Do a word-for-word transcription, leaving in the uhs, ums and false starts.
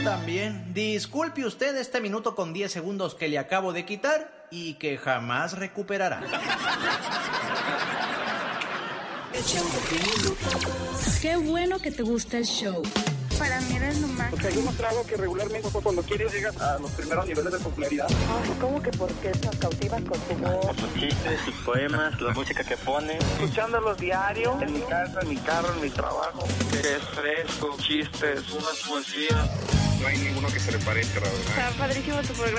también. Disculpe usted este minuto con diez segundos que le acabo de quitar y que jamás recuperará. Qué bueno que te gusta el show. Para mí eres lo más. O sea, yo no trago que regularmente cuando quieres llegas a los primeros niveles de popularidad. Ay, ¿cómo que por qué nos cautivas con tu voz? Por sus chistes, sus poemas, la música que pone. Escuchándolos diario, en mi casa, en mi carro, en mi trabajo. Que es fresco, chistes, unas poesías. No hay ninguno que se le parezca, la verdad. Está padrísimo tu programa.